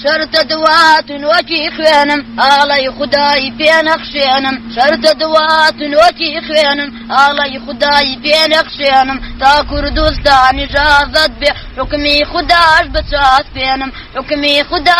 شرط دوات وكي خوانم علي خداي بين اخشانم شرط دوات وكي خوانم علي خداي بين اخشانم تا كردستان اجازت بي حكمي خداش بتشاف بينم حكمي خدا